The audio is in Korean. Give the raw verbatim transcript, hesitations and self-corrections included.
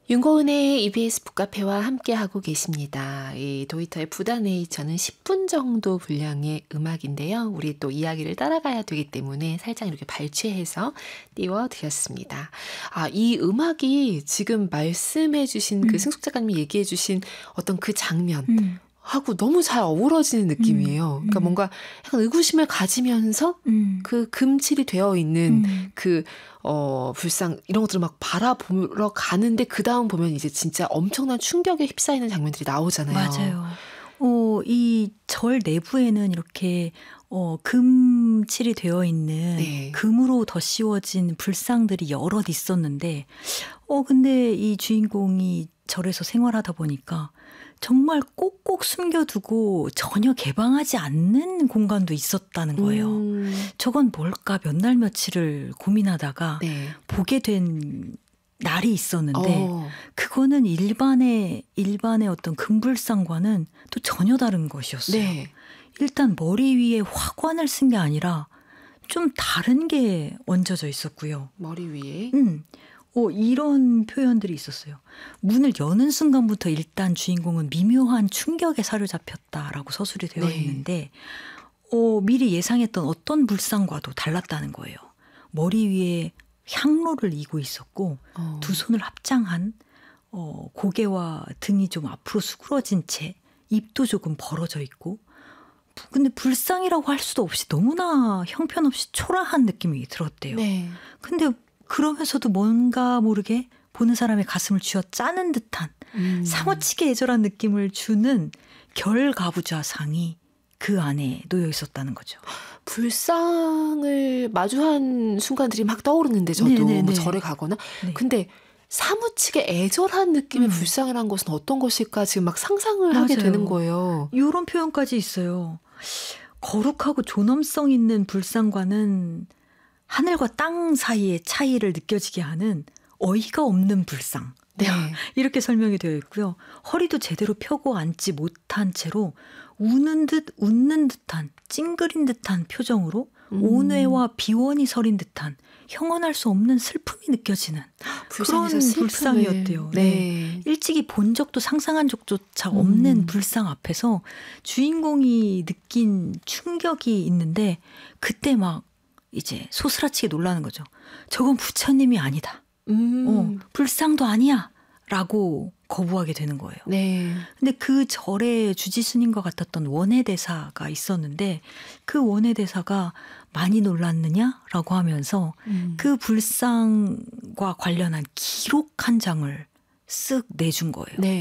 윤고은의 이비에스 북카페와 함께하고 계십니다. 이 도이터의 부다네이처는 십 분 정도 분량의 음악인데요. 우리 또 이야기를 따라가야 되기 때문에 살짝 이렇게 발췌해서 띄워드렸습니다. 아, 이 음악이 지금 말씀해 주신 음. 그 승숙 작가님이 얘기해 주신 어떤 그 장면 음. 하고 너무 잘 어우러지는 느낌이에요. 음. 그러니까 뭔가 약간 의구심을 가지면서 음. 그 금칠이 되어 있는 음. 그, 어, 불상, 이런 것들을 막 바라보러 가는데 그 다음 보면 이제 진짜 엄청난 충격에 휩싸이는 장면들이 나오잖아요. 맞아요. 어, 이 절 내부에는 이렇게 어, 금칠이 되어 있는 네. 금으로 덧씌워진 불상들이 여럿 있었는데 어, 근데 이 주인공이 절에서 생활하다 보니까 정말 꼭꼭 숨겨두고 전혀 개방하지 않는 공간도 있었다는 거예요. 음, 저건 뭘까 몇 날 며칠을 고민하다가 네. 보게 된 날이 있었는데 어, 그거는 일반의 일반의 어떤 금불상과는 또 전혀 다른 것이었어요. 네. 일단 머리 위에 화관을 쓴 게 아니라 좀 다른 게 얹어져 있었고요. 머리 위에. 음, 어, 이런 표현들이 있었어요. 문을 여는 순간부터 일단 주인공은 미묘한 충격에 사로잡혔다라고 서술이 되어 네. 있는데 어, 미리 예상했던 어떤 불상과도 달랐다는 거예요. 머리 위에 향로를 이고 있었고 어, 두 손을 합장한 어, 고개와 등이 좀 앞으로 수그러진 채 입도 조금 벌어져 있고 근데 불상이라고 할 수도 없이 너무나 형편없이 초라한 느낌이 들었대요. 네. 근데 그러면서도 뭔가 모르게 보는 사람의 가슴을 쥐어 짜는 듯한 음. 사무치게 애절한 느낌을 주는 결가부좌상이 그 안에 놓여 있었다는 거죠. 불상을 마주한 순간들이 막 떠오르는데 저도 네네네. 뭐 절에 가거나 네. 근데 사무치게 애절한 느낌의 음. 불상이라는 것은 어떤 것일까 지금 막 상상을 하게 맞아요. 되는 거예요. 이런 표현까지 있어요. 거룩하고 존엄성 있는 불상과는 하늘과 땅 사이의 차이를 느껴지게 하는 어이가 없는 불상. 네. 이렇게 설명이 되어 있고요. 허리도 제대로 펴고 앉지 못한 채로 우는 듯 웃는 듯한 찡그린 듯한 표정으로 음. 온외와 비원이 서린 듯한 형언할 수 없는 슬픔이 느껴지는 그런 불상에서 슬픔을. 불상이었대요. 네. 네. 일찍이 본 적도 상상한 적조차 없는 음. 불상 앞에서 주인공이 느낀 충격이 있는데 그때 막 이제 소스라치게 놀라는 거죠. 저건 부처님이 아니다. 음. 어, 불상도 아니야. 라고 거부하게 되는 거예요. 네. 근데 그 절에 주지스님과 같았던 원해대사가 있었는데 그 원해대사가 많이 놀랐느냐라고 하면서 음. 그 불상과 관련한 기록 한 장을 쓱 내준 거예요. 네.